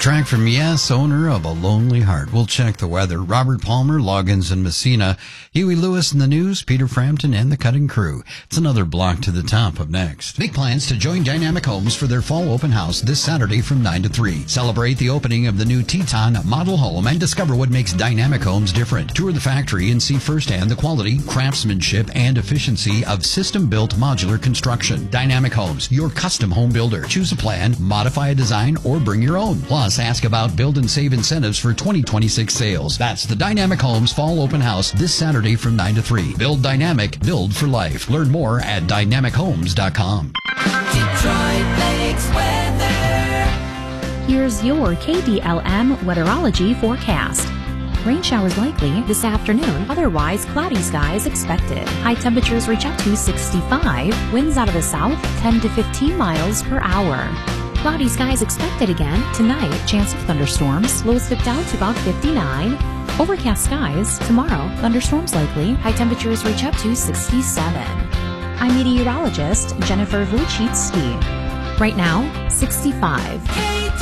track from Yes, Owner of a Lonely Heart. We'll check the weather. Robert Palmer, Loggins and Messina, Huey Lewis in the news, Peter Frampton and the Cutting Crew. It's another block to the top up next. Make plans to join Dynamic Homes for their fall open house this Saturday from 9 to 3. Celebrate the opening of the new Teton model home and discover what makes Dynamic Homes different. Tour the factory and see firsthand the quality, craftsmanship, and efficiency of system-built modular construction. Dynamic Homes, your custom home builder. Choose a plan, modify a design, or bring your own. Plus, ask about build and save incentives for 2026 sales. That's the Dynamic Homes Fall Open House this Saturday from 9 to 3. Build dynamic, build for life. Learn more at dynamichomes.com. Detroit Lakes weather. Here's your KDLM weatherology forecast. Rain showers likely this afternoon, otherwise cloudy skies expected. High temperatures reach up to 65, winds out of the south 10 to 15 miles per hour. Cloudy skies expected again tonight, chance of thunderstorms, lows dipped out to about 59. Overcast skies tomorrow, thunderstorms likely, high temperatures reach up to 67. I'm meteorologist Jennifer Vuchitsky. Right now, 65.